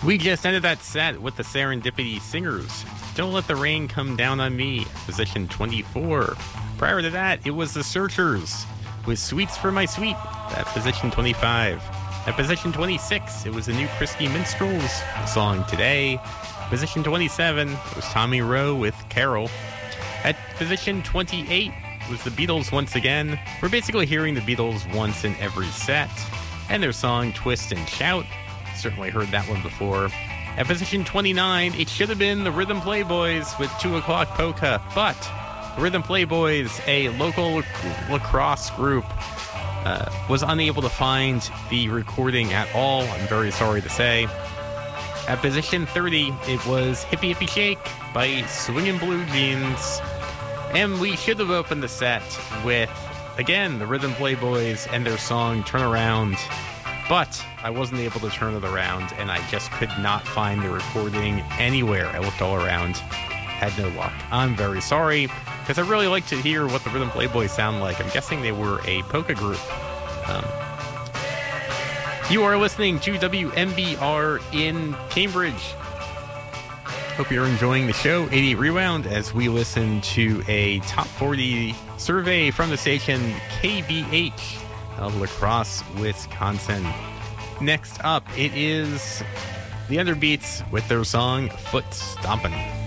We just ended that set with the Serendipity Singers. Don't Let the Rain Come Down on Me, position 24. Prior to that, it was the Searchers with Sweets for My Sweet at position 25. At position 26, it was the New Christy Minstrels song Today. Position 27, it was Tommy Rowe with Carol. At position 28 was the Beatles once again. We're basically hearing the Beatles once in every set. And their song Twist and Shout. Certainly heard that one before. At position 29, it should have been the Rhythm Playboys with 2 O'Clock Polka, but the Rhythm Playboys, a local lacrosse group, was unable to find the recording at all, I'm very sorry to say. At position 30, it was Hippie Hippie Shake by Swingin' Blue Jeans. And we should have opened the set with, again, the Rhythm Playboys and their song Turn Around. But I wasn't able to turn it around, and I just could not find the recording anywhere. I looked all around, had no luck. I'm very sorry, because I really like to hear what the Rhythm Playboys sound like. I'm guessing they were a polka group. You are listening to WMBR in Cambridge. Hope you're enjoying the show, 88 Rewound, as we listen to a top 40 survey from the station KBH. Of La Crosse, Wisconsin. Next up, it is the Underbeats with their song Foot Stompin'.